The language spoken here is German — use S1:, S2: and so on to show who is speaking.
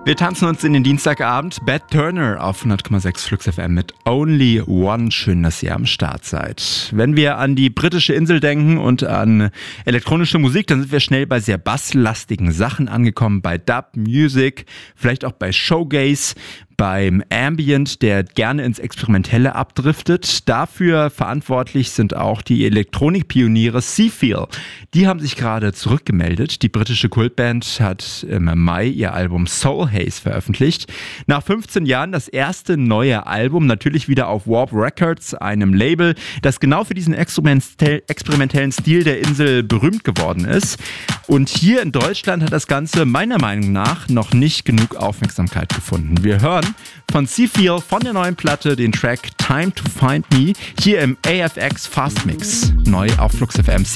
S1: Wir tanzen uns in den Dienstagabend. Bad Turner auf 100,6 Flux FM mit Only One. Schön, dass ihr am Start seid. Wenn wir an die britische Insel denken und an elektronische Musik, dann sind wir schnell bei sehr basslastigen Sachen angekommen. Bei Dub, Music, vielleicht auch bei Showgaze, beim Ambient, der gerne ins Experimentelle abdriftet. Dafür verantwortlich sind auch die Elektronikpioniere Seafeel. Die haben sich gerade zurückgemeldet. Die britische Kultband hat im Mai ihr Album Soul Haze veröffentlicht. Nach 15 Jahren das erste neue Album, natürlich wieder auf Warp Records, einem Label, das genau für diesen experimentellen Stil der Insel berühmt geworden ist. Und hier in Deutschland hat das Ganze meiner Meinung nach noch nicht genug Aufmerksamkeit gefunden. Wir hören von Seafeel von der neuen Platte den Track Time to Find Me hier im AFX Fast Mix. Neu auf Flux FM.